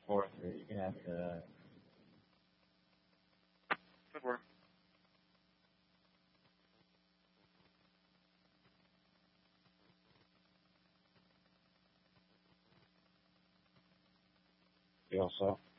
fourth, or you're gonna have to. Good work. You also.